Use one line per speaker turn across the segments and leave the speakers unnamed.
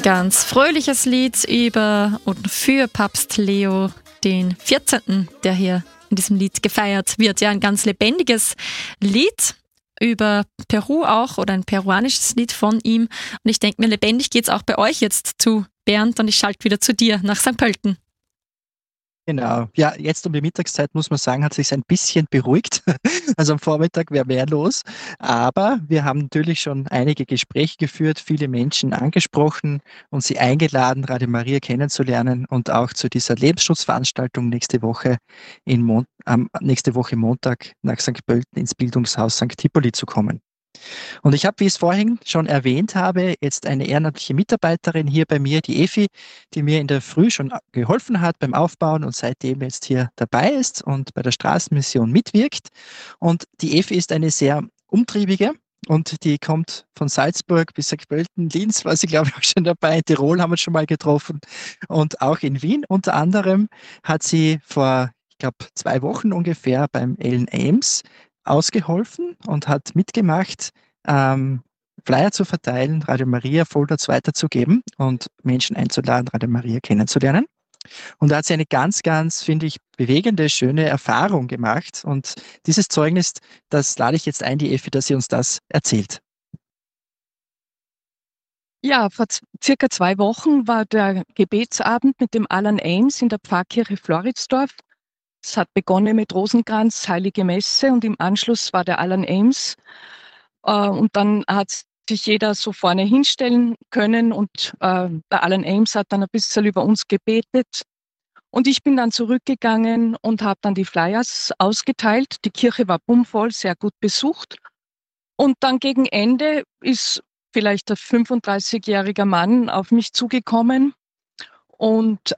Ganz fröhliches Lied über und für Papst Leo den 14., der hier in diesem Lied gefeiert wird. Ja, ein ganz lebendiges Lied über Peru auch oder ein peruanisches Lied von ihm. Und ich denke mir, lebendig geht's auch bei euch jetzt zu, Bernd, und ich schalte wieder zu dir nach St. Pölten.
Genau. Ja, jetzt um die Mittagszeit muss man sagen, hat sich ein bisschen beruhigt. Also am Vormittag wäre mehr los. Aber wir haben natürlich schon einige Gespräche geführt, viele Menschen angesprochen und sie eingeladen, Radio Maria kennenzulernen und auch zu dieser Lebensschutzveranstaltung nächste Woche Montag nach St. Pölten ins Bildungshaus St. Hippolyt zu kommen. Und ich habe, wie ich es vorhin schon erwähnt habe, jetzt eine ehrenamtliche Mitarbeiterin hier bei mir, die Efi, die mir in der Früh schon geholfen hat beim Aufbauen und seitdem jetzt hier dabei ist und bei der Straßenmission mitwirkt. Und die Efi ist eine sehr umtriebige und die kommt von Salzburg bis St. Pölten. Linz war sie, glaube ich, auch schon dabei. In Tirol haben wir uns schon mal getroffen und auch in Wien unter anderem hat sie vor, ich glaube, 2 Wochen ungefähr beim Ellen Ames ausgeholfen und hat mitgemacht, ähm, Flyer zu verteilen, Radio Maria Folders weiterzugeben und Menschen einzuladen, Radio Maria kennenzulernen. Und da hat sie eine ganz, ganz, finde ich, bewegende, schöne Erfahrung gemacht. Und dieses Zeugnis, das lade ich jetzt ein, die Effi, dass sie uns das erzählt.
Ja, vor circa 2 Wochen war der Gebetsabend mit dem Alan Ames in der Pfarrkirche Floridsdorf. Es hat begonnen mit Rosenkranz, Heilige Messe und im Anschluss war der Alan Ames. Und dann hat sich jeder so vorne hinstellen können und der Alan Ames hat dann ein bisschen über uns gebetet. Und ich bin dann zurückgegangen und habe dann die Flyers ausgeteilt. Die Kirche war bummvoll, sehr gut besucht. Und dann gegen Ende ist vielleicht ein 35-jähriger Mann auf mich zugekommen und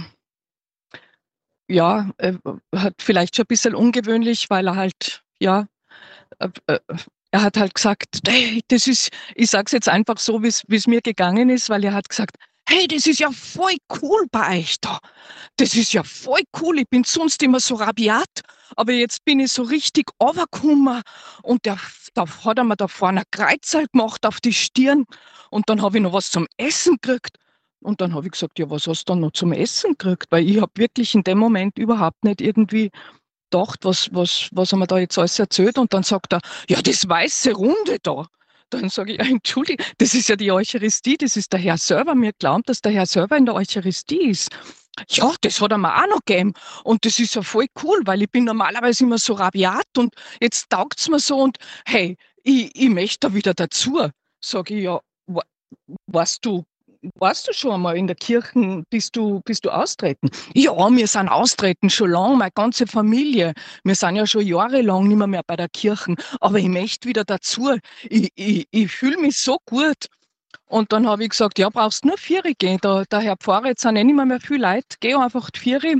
ja, hat vielleicht schon ein bisschen ungewöhnlich, weil er halt, ja, äh, äh, er hat halt gesagt, hey, das ist, ich sag's jetzt einfach so, wie es mir gegangen ist, weil er hat gesagt, hey, das ist ja voll cool bei euch da. Das ist ja voll cool. Ich bin sonst immer so rabiat, aber jetzt bin ich so richtig runtergekommen und da hat er mir da vorne ein Kreuzerl gemacht auf die Stirn und dann habe ich noch was zum Essen gekriegt. Und dann habe ich gesagt, ja, was hast du dann noch zum Essen gekriegt? Weil ich habe wirklich in dem Moment überhaupt nicht irgendwie gedacht, was haben wir da jetzt alles erzählt? Und dann sagt er, ja, das weiße Runde da. Dann sage ich, ja, entschuldige, das ist ja die Eucharistie, das ist der Herr selber. Mir glaubt, dass der Herr selber in der Eucharistie ist. Ja, das hat er mir auch noch gegeben. Und das ist ja voll cool, weil ich bin normalerweise immer so rabiat und jetzt taugt's mir so und hey, ich möchte da wieder dazu. Sage ich, ja, weißt du, warst du schon einmal in der Kirche, bist du austreten? Ja, wir sind austreten schon lang, meine ganze Familie. Wir sind ja schon jahrelang nicht mehr bei der Kirche, aber ich möchte wieder dazu. Ich fühle mich so gut. Und dann habe ich gesagt, ja, brauchst nur Vieri gehen. Der Herr Pfarrer, jetzt sind eh nicht mehr viel Leute, geh einfach die Vieri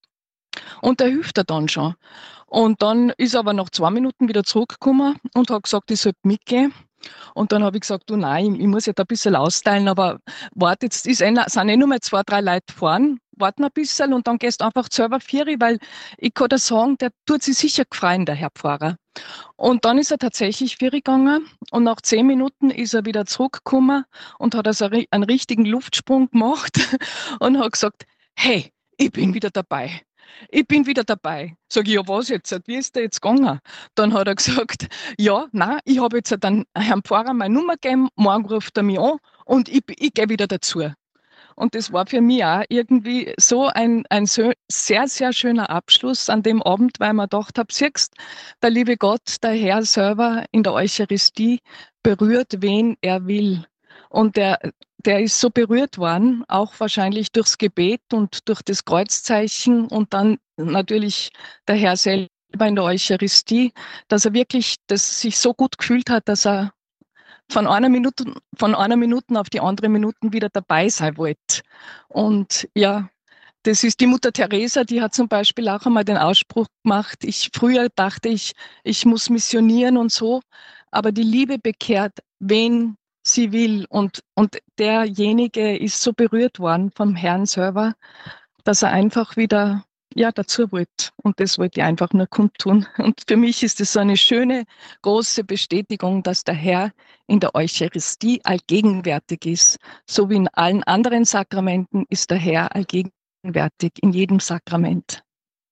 und der hilft dir dann schon. Und dann ist er aber nach 2 Minuten wieder zurückgekommen und hat gesagt, ich soll mitgehen. Und dann habe ich gesagt, du nein, ich muss ja da ein bisschen austeilen, aber warte, jetzt sind eh nur mal 2, 3 Leute fahren, warten ein bisschen und dann gehst du einfach selber Vieri, weil ich kann dir sagen, der tut sich sicher gefreien, der Herr Pfarrer. Und dann ist er tatsächlich Vieri gegangen und nach 10 Minuten ist er wieder zurückgekommen und hat also einen richtigen Luftsprung gemacht und hat gesagt, hey, ich bin wieder dabei. Ich bin wieder dabei. Sag ich, ja, was jetzt? Wie ist der jetzt gegangen? Dann hat er gesagt, ja, nein, ich habe jetzt dann Herrn Pfarrer meine Nummer gegeben, morgen ruft er mich an und ich gehe wieder dazu. Und das war für mich auch irgendwie so ein sehr, sehr schöner Abschluss an dem Abend, weil man gedacht habe, siehst, der liebe Gott, der Herr selber in der Eucharistie berührt, wen er will. Und der ist so berührt worden, auch wahrscheinlich durchs Gebet und durch das Kreuzzeichen und dann natürlich der Herr selber in der Eucharistie, dass er wirklich sich so gut gefühlt hat, dass er von einer Minute auf die andere Minute wieder dabei sein wollte. Und ja, das ist die Mutter Teresa, die hat zum Beispiel auch einmal den Ausspruch gemacht, früher dachte ich muss missionieren und so, aber die Liebe bekehrt, wen sie will. Und derjenige ist so berührt worden vom Herrn selber, dass er einfach wieder ja, dazu wollte. Und das wollte ich einfach nur kundtun. Und für mich ist es so eine schöne, große Bestätigung, dass der Herr in der Eucharistie allgegenwärtig ist. So wie in allen anderen Sakramenten ist der Herr allgegenwärtig in jedem Sakrament.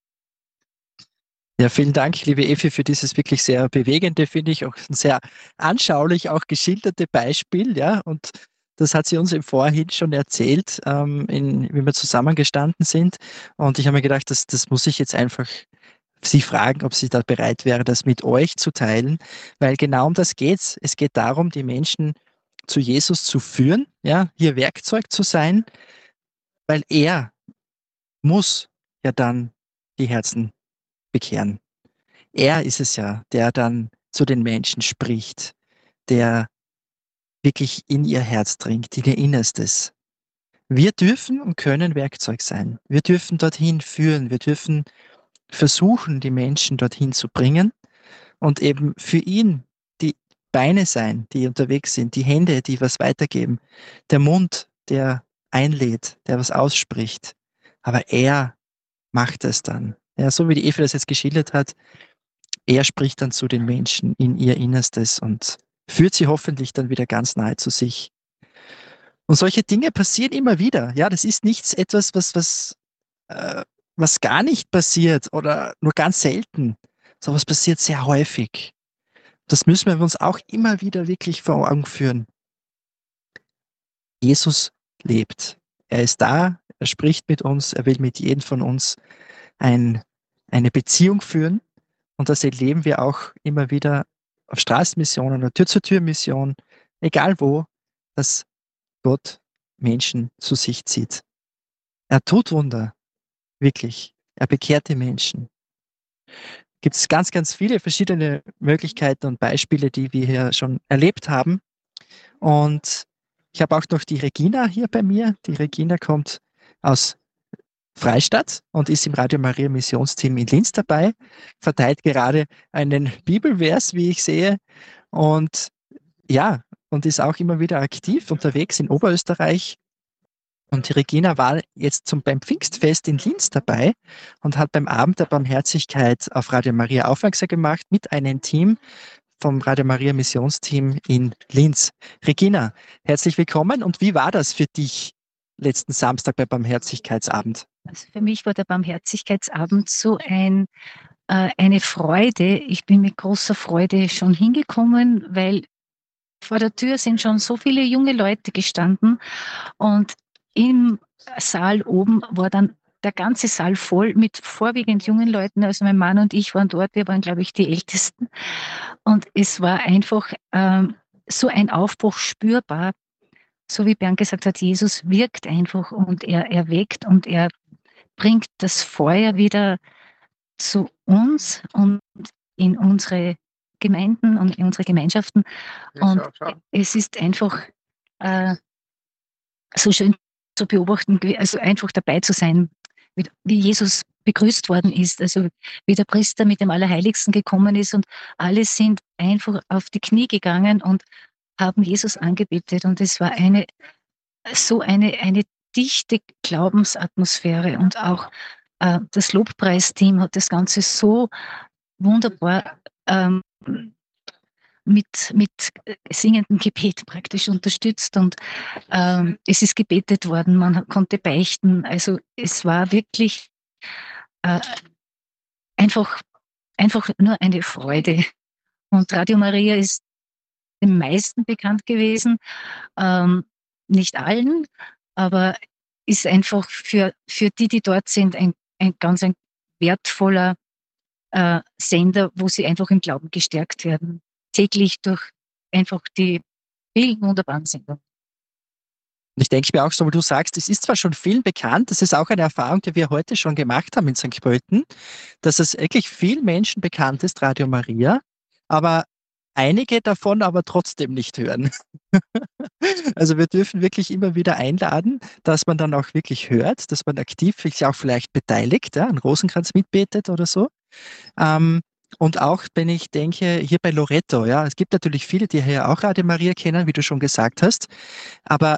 Ja, vielen Dank, liebe Effi, für dieses wirklich sehr bewegende, finde ich, auch ein sehr anschaulich auch geschilderte Beispiel, ja. Und das hat sie uns im Vorhin schon erzählt, wie wir zusammengestanden sind. Und ich habe mir gedacht, das muss ich jetzt einfach Sie fragen, ob sie da bereit wäre, das mit euch zu teilen, weil genau um das geht's. Es geht darum, die Menschen zu Jesus zu führen, ja, hier Werkzeug zu sein, weil er muss ja dann die Herzen bekehren. Er ist es ja, der dann zu den Menschen spricht, der wirklich in ihr Herz dringt, in ihr Innerstes. Wir dürfen und können Werkzeug sein. Wir dürfen dorthin führen. Wir dürfen versuchen, die Menschen dorthin zu bringen und eben für ihn die Beine sein, die unterwegs sind, die Hände, die was weitergeben, der Mund, der einlädt, der was ausspricht. Aber er macht es dann. Ja, so wie die Eva das jetzt geschildert hat, er spricht dann zu den Menschen in ihr Innerstes und führt sie hoffentlich dann wieder ganz nahe zu sich. Und solche Dinge passieren immer wieder. Ja, das ist nichts etwas, was gar nicht passiert oder nur ganz selten. Sowas passiert sehr häufig. Das müssen wir uns auch immer wieder wirklich vor Augen führen. Jesus lebt. Er ist da, er spricht mit uns, er will mit jedem von uns eine Beziehung führen. Und das erleben wir auch immer wieder auf Straßenmissionen oder Tür-zu-Tür-Mission, egal wo, dass Gott Menschen zu sich zieht. Er tut Wunder, wirklich. Er bekehrt die Menschen. Gibt es ganz, ganz viele verschiedene Möglichkeiten und Beispiele, die wir hier schon erlebt haben. Und ich habe auch noch die Regina hier bei mir. Die Regina kommt aus Freistadt und ist im Radio Maria Missionsteam in Linz dabei, verteilt gerade einen Bibelvers, wie ich sehe. Und ja, und ist auch immer wieder aktiv unterwegs in Oberösterreich. Und die Regina war jetzt beim Pfingstfest in Linz dabei und hat beim Abend der Barmherzigkeit auf Radio Maria aufmerksam gemacht mit einem Team vom Radio Maria Missionsteam in Linz. Regina, herzlich willkommen. Und wie war das für dich letzten Samstag beim Barmherzigkeitsabend?
Also für mich war der Barmherzigkeitsabend so eine Freude. Ich bin mit großer Freude schon hingekommen, weil vor der Tür sind schon so viele junge Leute gestanden und im Saal oben war dann der ganze Saal voll mit vorwiegend jungen Leuten. Also mein Mann und ich waren dort, wir waren, glaube ich, die Ältesten. Und es war einfach so ein Aufbruch spürbar. So wie Bernd gesagt hat, Jesus wirkt einfach und er erweckt und er bringt das Feuer wieder zu uns und in unsere Gemeinden und in unsere Gemeinschaften. Und es ist einfach so schön zu beobachten, also einfach dabei zu sein, wie Jesus begrüßt worden ist, also wie der Priester mit dem Allerheiligsten gekommen ist und alle sind einfach auf die Knie gegangen und haben Jesus angebetet und es war eine dichte Glaubensatmosphäre und auch das Lobpreisteam hat das Ganze so wunderbar mit singendem Gebet praktisch unterstützt und es ist gebetet worden, man konnte beichten, also es war wirklich einfach nur eine Freude. Und Radio Maria ist den meisten bekannt gewesen, nicht allen, aber ist einfach für die dort sind, ein ganz wertvoller Sender, wo sie einfach im Glauben gestärkt werden. Täglich durch einfach die vielen wunderbaren Sendungen.
Und ich denke mir auch so, wie du sagst, es ist zwar schon vielen bekannt, das ist auch eine Erfahrung, die wir heute schon gemacht haben in St. Pölten, dass es wirklich vielen Menschen bekannt ist, Radio Maria, aber einige davon aber trotzdem nicht hören. Also wir dürfen wirklich immer wieder einladen, dass man dann auch wirklich hört, dass man aktiv sich auch vielleicht beteiligt, ja, an Rosenkranz mitbetet oder so. Und auch, wenn ich denke, hier bei Loreto, ja, es gibt natürlich viele, die hier auch Radio Maria kennen, wie du schon gesagt hast, aber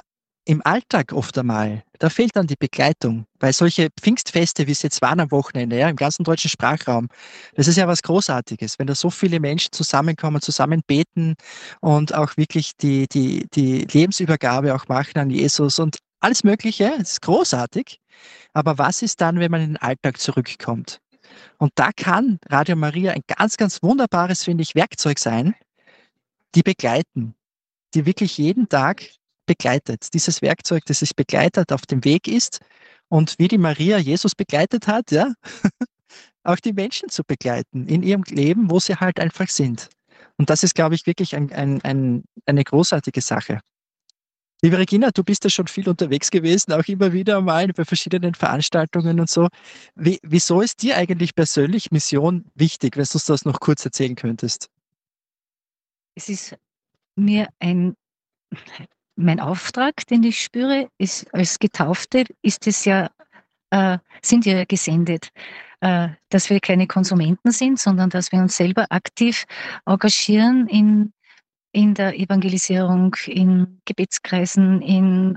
im Alltag oft einmal, da fehlt dann die Begleitung, weil solche Pfingstfeste, wie es jetzt waren am Wochenende, ja, im ganzen deutschen Sprachraum, das ist ja was Großartiges, wenn da so viele Menschen zusammenkommen, zusammen beten und auch wirklich die Lebensübergabe auch machen an Jesus und alles Mögliche, das ist großartig. Aber was ist dann, wenn man in den Alltag zurückkommt? Und da kann Radio Maria ein ganz, ganz wunderbares, finde ich, Werkzeug sein, die begleiten, die wirklich jeden Tag begleitet. Dieses Werkzeug, das sich begleitet, auf dem Weg ist und wie die Maria Jesus begleitet hat, ja, auch die Menschen zu begleiten in ihrem Leben, wo sie halt einfach sind. Und das ist, glaube ich, wirklich eine großartige Sache. Liebe Regina, du bist ja schon viel unterwegs gewesen, auch immer wieder mal bei verschiedenen Veranstaltungen und so. Wieso ist dir eigentlich persönlich Mission wichtig, wenn du uns das noch kurz erzählen könntest?
Es ist mir mein Auftrag, den ich spüre, ist als Getaufte, ist es ja, sind wir gesendet, dass wir keine Konsumenten sind, sondern dass wir uns selber aktiv engagieren in der Evangelisierung, in Gebetskreisen, in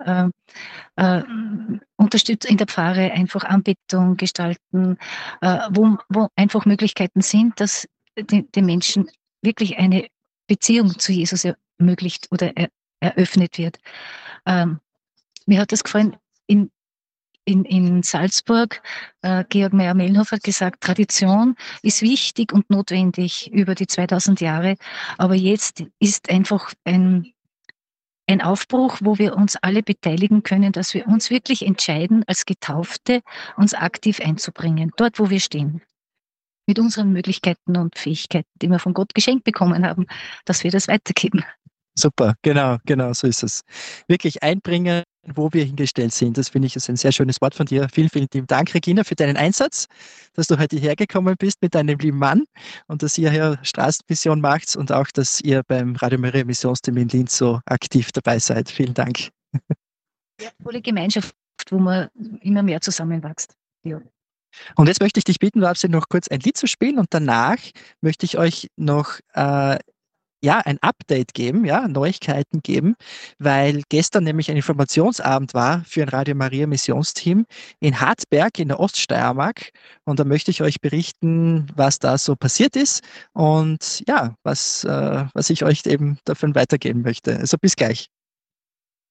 in der Pfarre einfach Anbetung gestalten, wo einfach Möglichkeiten sind, dass den Menschen wirklich eine Beziehung zu Jesus ermöglicht oder eröffnet wird. Mir hat das gefallen, in Salzburg, Georg Meyer-Mellenhof hat gesagt, Tradition ist wichtig und notwendig über die 2000 Jahre, aber jetzt ist einfach ein Aufbruch, wo wir uns alle beteiligen können, dass wir uns wirklich entscheiden, als Getaufte uns aktiv einzubringen, dort, wo wir stehen. Mit unseren Möglichkeiten und Fähigkeiten, die wir von Gott geschenkt bekommen haben, dass wir das weitergeben.
Super, genau, so ist es. Wirklich einbringen, wo wir hingestellt sind. Das finde ich ist ein sehr schönes Wort von dir. Vielen, vielen lieben Dank, Regina, für deinen Einsatz, dass du heute hergekommen bist mit deinem lieben Mann und dass ihr hier Straßenmission macht und auch, dass ihr beim Radio Maria Missionsteam in Linz so aktiv dabei seid. Vielen Dank.
Ja, tolle Gemeinschaft, wo man immer mehr zusammenwächst. Ja.
Und jetzt möchte ich dich bitten, Babsi, noch kurz ein Lied zu spielen und danach möchte ich euch noch ein Update geben, ja, Neuigkeiten geben, weil gestern nämlich ein Informationsabend war für ein Radio Maria Missionsteam in Harzberg in der Oststeiermark und da möchte ich euch berichten, was da so passiert ist und ja, was ich euch eben davon weitergeben möchte. Also bis gleich.